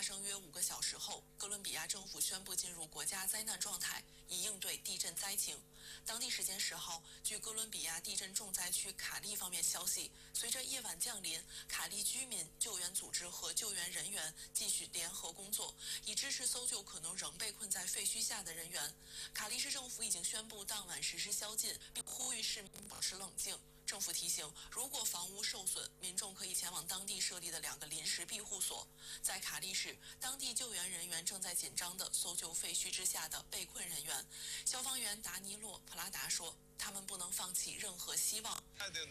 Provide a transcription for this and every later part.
生约5个小时后，哥伦比亚政府宣布进入国家灾难状态，以应对地震灾情。当地时间10号，据哥伦比亚地震重灾区卡利方面消息，随着夜晚降临，卡利居民、救援组织和救援人员继续联合工作，以支持搜救可能仍被困在废墟下的人员。卡利市政府已经宣布当晚实施宵禁，并呼吁市民保持冷静。政府提醒，如果房屋受损，民众可以前往当地设立的2个临时庇护所。在卡利市，当地救援人员正在紧张地搜救废墟之下的被困人员。消防员达尼洛·普拉达说，他们不能放弃任何希望。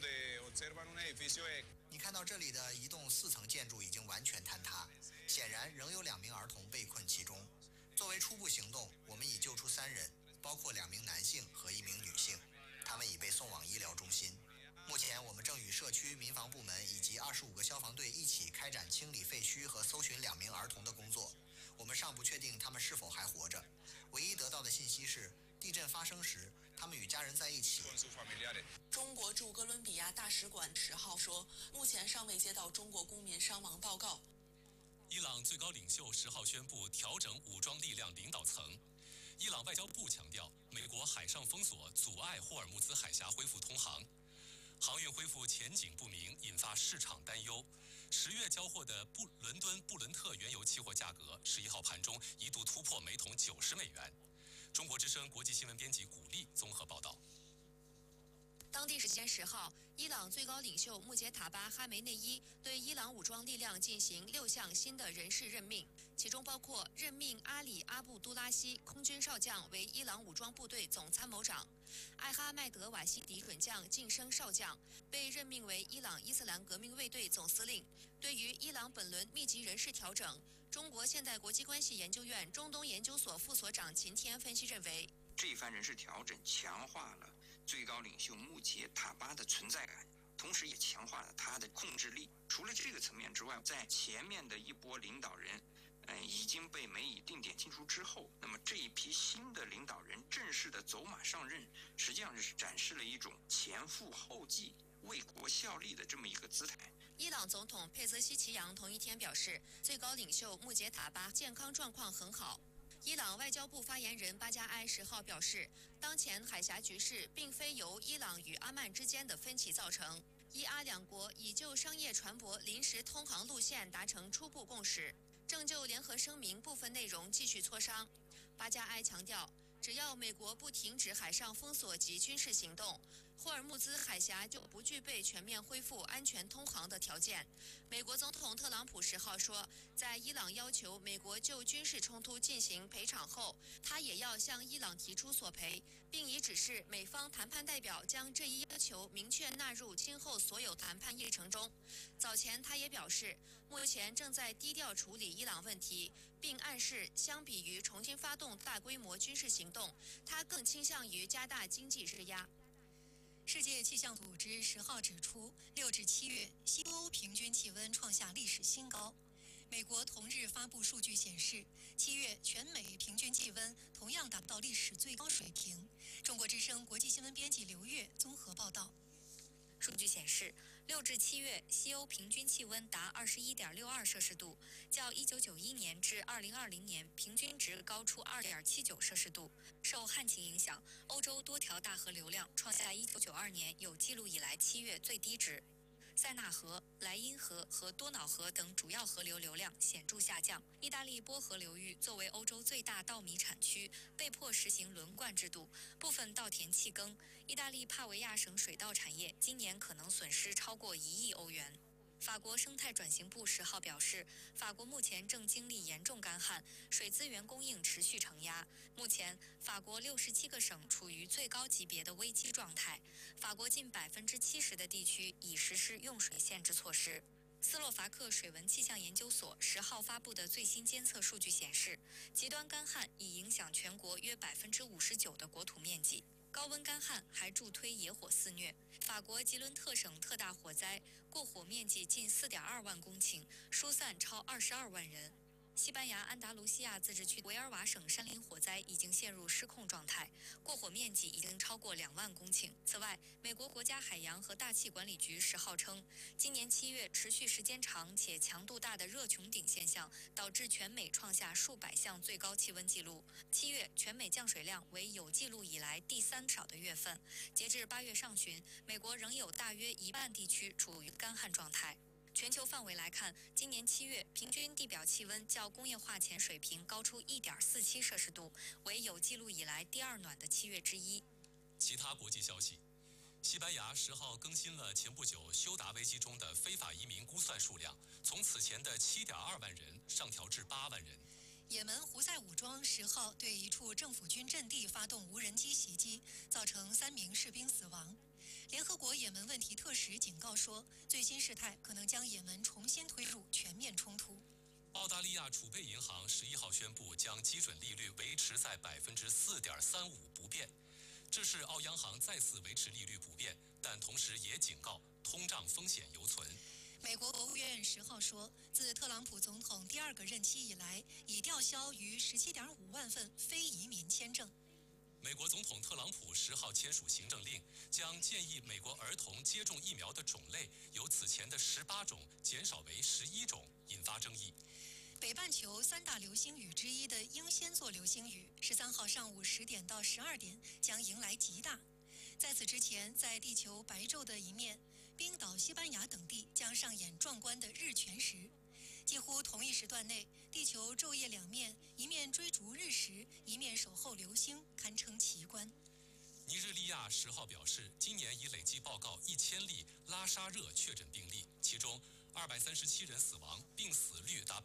你看到这里的一栋4层建筑已经完全坍塌，显然仍有2名儿童被困其中。作为初步行动，我们已救出3人，包括2名男性和1名女性，他们已被送往医疗中心。目前我们正与社区民防部门以及25个消防队一起开展清理废墟和搜寻2名儿童的工作。我们尚不确定他们是否还活着，唯一得到的信息是地震发生时他们与家人在一起。 中国驻哥伦比亚大使馆10号说，目前尚未接到中国公民伤亡报告。 伊朗最高领袖10号宣布调整武装力量领导层。伊朗外交部强调，美国海上封锁阻碍霍尔木兹海峡恢复通航。航运恢复前景不明，引发市场担忧。10月交货的伦敦布伦特原油期货价格11号盘中一度突破每桶90美元。中国之声国际新闻编辑古丽综合报道。 当地时间10号，伊朗最高领袖穆杰塔巴·哈梅内伊对伊朗武装力量进行6项新的人事任命，其中包括任命阿里·阿布都拉希空军少将为伊朗武装部队总参谋长，艾哈迈德·瓦西迪准将晋升少将，被任命为伊朗伊斯兰革命卫队总司令。对于伊朗本轮密集人事调整，中国现代国际关系研究院中东研究所副所长秦天分析认为， 这一番人事调整强化了最高领袖穆杰塔巴的存在感，同时也强化了他的控制力。除了这个层面之外，在前面的一波领导人已经被美以定点清除之后，那么这一批新的领导人正式的走马上任，实际上是展示了一种前赴后继、为国效力的这么一个姿态。 伊朗总统佩泽西奇扬同一天表示，最高领袖穆杰塔巴健康状况很好。伊朗外交部发言人巴加埃10号表示，当前海峡局势并非由伊朗与阿曼之间的分歧造成，伊阿两国已就商业船舶临时通航路线达成初步共识，正就联合声明部分内容继续磋商。巴加埃强调，只要美国不停止海上封锁及军事行动，霍尔木兹海峡就不具备全面恢复安全通航的条件。美国总统特朗普10号说，在伊朗要求美国就军事冲突进行赔偿后，他也要向伊朗提出索赔，并已指示美方谈判代表将这一要求明确纳入今后所有谈判议程中。早前他也表示，目前正在低调处理伊朗问题，并暗示相比于重新发动大规模军事行动，他更倾向于加大经济施压。 世界气象组织10号指出，6至7月西欧平均气温创下历史新高。美国同日发布数据显示，7月全美平均气温同样达到历史最高水平。中国之声国际新闻编辑刘月综合报道。 数据显示，6至7月西欧平均气温达21.62摄氏度，较1991年至2020年平均值高出2.79摄氏度。受旱情影响，欧洲多条大河流量创下1992年有记录以来7月最低值。塞纳河、莱茵河和多瑙河等主要河流流量显著下降。意大利波河流域作为欧洲最大稻米产区，被迫实行轮灌制度，部分稻田弃耕。意大利帕维亚省水稻产业今年可能损失超过1亿欧元。法国生态转型部10号表示，法国目前正经历严重干旱，水资源供应持续承压。目前，法国67个省处于最高级别的危机状态。法国近70%的地区已实施用水限制措施。斯洛伐克水文气象研究所10号发布的最新监测数据显示，极端干旱已影响全国约59%的国土面积。高温干旱还助推野火肆虐。法国吉伦特省特大火灾，过火面积近4.2万公顷，疏散超22万人。 西班牙安达卢西亚自治区维尔瓦省山林火灾已经陷入失控状态，过火面积已经超过2万公顷。此外，美国国家海洋和大气管理局10号称，今年7月持续时间长且强度大的热穹顶现象，导致全美创下数百项最高气温纪录。7月全美降水量为有记录以来第3少的月份。截至8月上旬，美国仍有大约1半地区处于干旱状态。全球范围来看，今年7月平均地表气温较工业化前水平高出1.47摄氏度，为有记录以来第2暖的7月之一。 其他国际消息，西班牙10号更新了前不久休达危机中的非法移民估算数量，从此前的7.2万人上调至8万人。 也门胡塞武装10号对一处政府军阵地发动无人机袭击，造成3名士兵死亡。联合国也门问题特使警告说，最新事态可能将也门重新推入全面冲突。 澳大利亚储备银行11号宣布将基准利率维持在4.35%不变，这是澳央行再次维持利率不变，但同时也警告通胀风险犹存。 美国国务院10号说，自特朗普总统第2个任期以来，已吊销逾17.5万份非移民签证。 美国总统特朗普10号签署行政令，将建议美国儿童接种疫苗的种类由此前的18种减少为11种，引发争议。 北半球3大流星雨之一的英仙座流星雨13号上午10点到12点将迎来极大。在此之前，在地球白昼的一面，冰岛、西班牙等地将上演壮观的日全食。几乎同一时段内，地球昼夜两面，一面追逐日食，一面守候流星，堪称奇观。 尼日利亚10号表示，今年已累计报告1000例拉沙热确诊病例，其中237人死亡，病死率达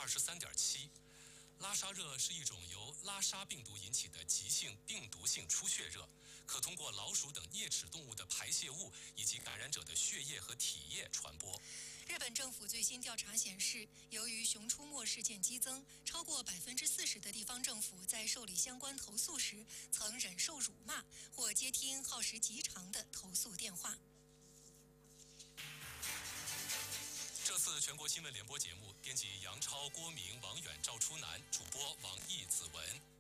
23.7%。拉沙热是一种由拉沙病毒引起的急性病毒性出血热，可通过老鼠等啮齿动物的排泄物以及感染者的血液和体液传播。 日本政府最新调查显示，由于熊出没事件激增，超过40%的地方政府在受理相关投诉时，曾忍受辱骂或接听耗时极长的投诉电话。 这次全国新闻联播节目，编辑杨超、郭明、王远、赵初南，主播王毅、子文。